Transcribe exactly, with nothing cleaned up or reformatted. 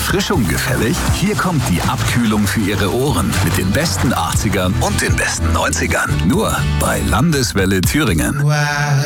Erfrischung gefällig? Hier kommt die Abkühlung für Ihre Ohren mit den besten achtzigern und den besten neunzigern. Nur bei Landeswelle Thüringen.